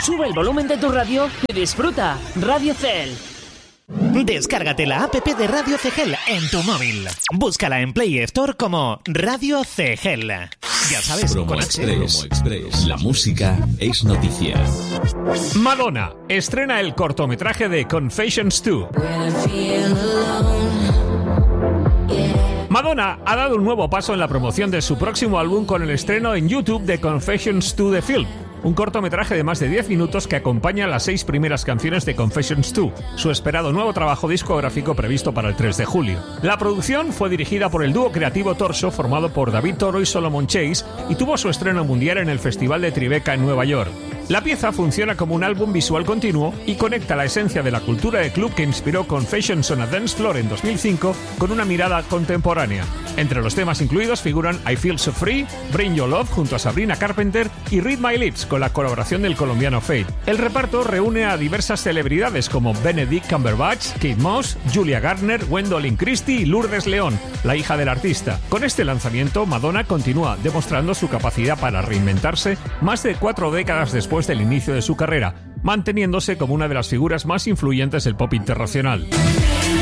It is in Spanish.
Sube el volumen de tu radio y disfruta. Radio Cel. Descárgate la app de Radio Cegel en tu móvil. Búscala en Play Store como Radio Cegel. Ya sabes, Promo Express. La música es noticia. Madonna estrena el cortometraje de Confessions 2. Madonna ha dado un nuevo paso en la promoción de su próximo álbum con el estreno en YouTube de Confessions 2 The Film, un cortometraje de más de 10 minutos que acompaña las 6 primeras canciones de Confessions 2, su esperado nuevo trabajo discográfico previsto para el 3 de julio. La producción fue dirigida por el dúo creativo Torso, formado por David Toro y Solomon Chase, y tuvo su estreno mundial en el Festival de Tribeca en Nueva York. La pieza funciona como un álbum visual continuo y conecta la esencia de la cultura de club que inspiró Confessions on a Dance Floor en 2005 con una mirada contemporánea. Entre los temas incluidos figuran I Feel So Free, Bring Your Love junto a Sabrina Carpenter y Read My Lips con la colaboración del colombiano Fade. El reparto reúne a diversas celebridades como Benedict Cumberbatch, Kate Moss, Julia Garner, Gwendolyn Christie y Lourdes León, la hija del artista. Con este lanzamiento, Madonna continúa demostrando su capacidad para reinventarse más de 4 décadas después del inicio de su carrera, manteniéndose como una de las figuras más influyentes del pop internacional.